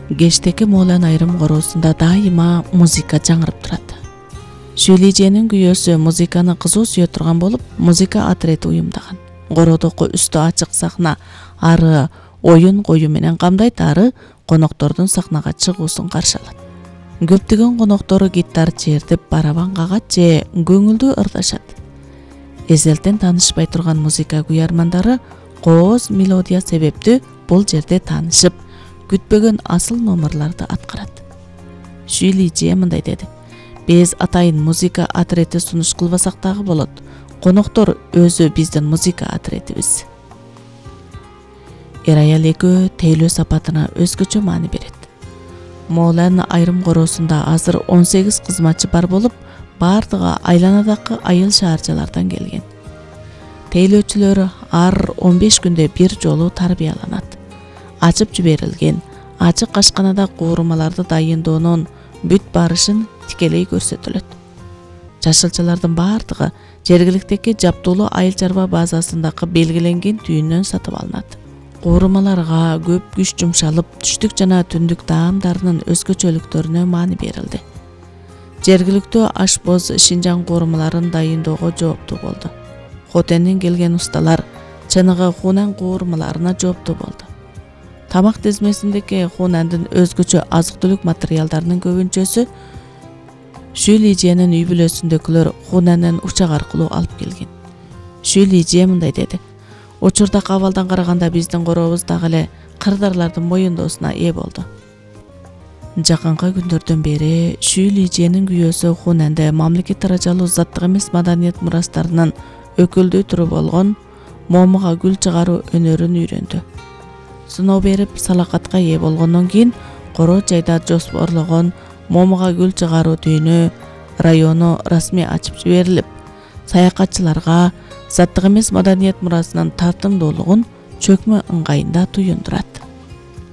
Кештеки Моолан айрым короосунда дайыма музыка жаңырып турат. Шүйлиженин күйөөсү музыканы кызуу сүйө турган болуп, музыка отрети уюмдаган. Городоку үстү ачык сахна ары оюн коюу менен камдайт, ары коноктордун сахнага чыгуусун каршы алат. Көптөгөн коноктору гитар чертип, барабан кагат же көңүлдүү ырдашат. Эзелтен таанышпай турган музыка күйөрмандары кооз мелодия себептүү бул жерде таанышып, күтпөгөн асыл номерларды аткарат. Шүйлиже мындай деди: "Биз атайын музыка отрети сунуш кылбасак дагы болот. Коноктор өзү биздин музыка отретибиз." Эр-аял экөө тейлөө сапатына өзгөчө маани берет. Моолан айрым короосунда азыр 18 кызматчы бар болуп, бардыгы айланадагы айыл шаарчалардан келген. Тейлөөчүлөр ар 15 күндө бир жолу тарбияланат. Ачып жиберилген ачык ашканада куурмаларды дайындоонун бүт барышын тикелей көрсөтүлөт. Жашылчалардын бардыгы жергиликтеги жаптуулуу айыл чарба базасындагы белгиленген түйүнөн сатып алынат. Куурмаларга көп күч жумшалып, түштүк жана түндүк таамдарынын өзгөчөлүктөрүнө маани берилди. Жергиликтүү ашпоз Шинжаң куурмаларын дайындоого жооптуу болду. Хотенден келген усталар чыныгы Хунан куурмаларына жооптуу болду. Тамак тизмесиндеги Хунандын өзгөчө азык-түлүк материалдарынын көбүнчөсү Шүйлиженин үй бүлөсүндөгүлөр Хунандан учак аркылуу алып келген. Шүйлиже мындай деди: "Учурдак абалдан караганда биздин корообуз дагы эле кырдарлардын моюндоосуна ээ болду." Жакынкы күндөрдөн бери Шүйлиженин күйөөсү Хунанды мамлекет даражалуу заттык эмес маданият мурастарынын өкүлдүү түрү болгон момуга гүл чыгаруу өнөрүн үйрөндү. Сыноо берип салакатка ээ болгондон кийин Коро жайда жоспорлогон момуга гүл чыгаруу дүйнө району расмий ачып жиберилип, саякатчыларга заттык эмес маданият мурасынын тартымдуулугун чөкмө ыңгайында туюндурат.